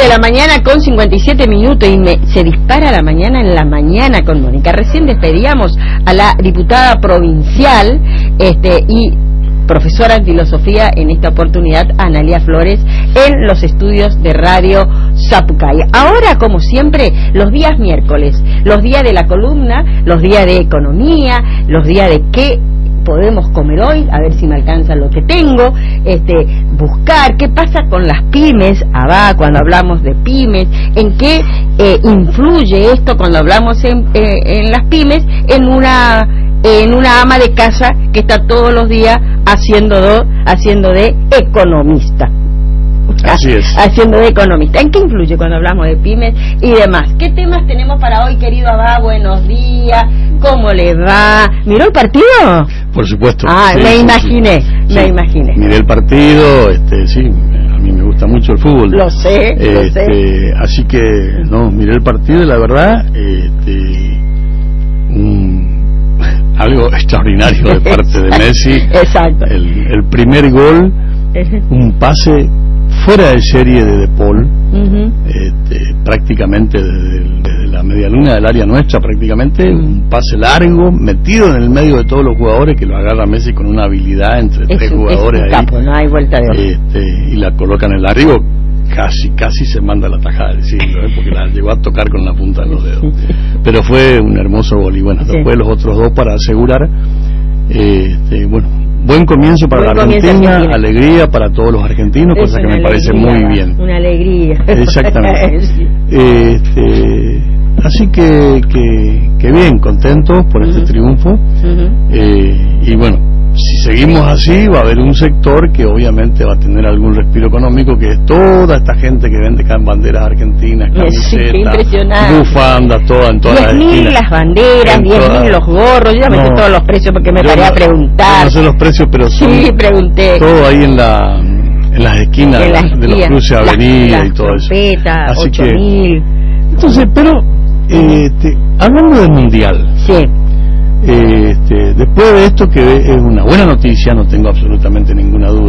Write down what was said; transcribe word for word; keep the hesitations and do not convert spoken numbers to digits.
de la mañana con cincuenta y siete minutos y me, se dispara la mañana en la mañana con Mónica. Recién despedíamos a la diputada provincial este y profesora en filosofía, en esta oportunidad Analía Flores, en los estudios de Radio Zapucay. Ahora, como siempre, los días miércoles, los días de la columna, los días de economía, los días de qué podemos comer hoy, a ver si me alcanza lo que tengo, este, buscar qué pasa con las pymes, ah, cuando hablamos de pymes, en qué eh, influye esto cuando hablamos en, eh, en las pymes, en una en una ama de casa que está todos los días haciendo do, haciendo de economista. Así es. Haciendo de economista. ¿En qué influye cuando hablamos de pymes y demás? ¿Qué temas tenemos para hoy, querido Abba? Buenos días. ¿Cómo le va? ¿Miró el partido? Por supuesto. Ah, sí, me sí, imaginé, sí. me sí. imaginé. Miré el partido, este, sí, a mí me gusta mucho el fútbol. Lo sé, este, lo sé. Así que, no, miré el partido y la verdad, este, un, algo extraordinario de parte de Messi. Exacto. El, el primer gol, un pase fuera de serie de De Paul, uh-huh. este, prácticamente desde, desde la media luna del área nuestra, prácticamente, uh-huh. un pase largo, metido en el medio de todos los jugadores, que lo agarra Messi con una habilidad entre es tres un, jugadores es un ahí, capo, no hay vuelta de hoja. Este, y la colocan en el largo, casi, casi se manda la tajada del siglo, ¿eh? Porque la llegó a tocar con la punta de los dedos. Pero fue un hermoso gol, y bueno, sí. después los otros dos para asegurar, este, bueno, buen comienzo para buen la Argentina, Argentina, alegría para todos los argentinos, es cosa que me alegría, parece muy bien. Una alegría. Exactamente. sí. este, así que, que, que bien, contentos por uh-huh. este triunfo. Uh-huh. Eh, y bueno, si seguimos así, va a haber un sector que obviamente va a tener algún respiro económico, que es toda esta gente que vende banderas argentinas, camisetas, sí, bufandas, todas en todas las esquinas. diez mil las banderas, diez mil los gorros, yo ya me sé no, todos los precios porque me paré no, a preguntar. No sé los precios, pero sí, pregunté. Todo ahí en la en las esquinas en de, de los cruces de avenida y todo eso. Así ocho mil. Entonces, pero eh, te, hablando del mundial. Sí. Este, después de esto, que es una buena noticia, no tengo absolutamente ninguna duda.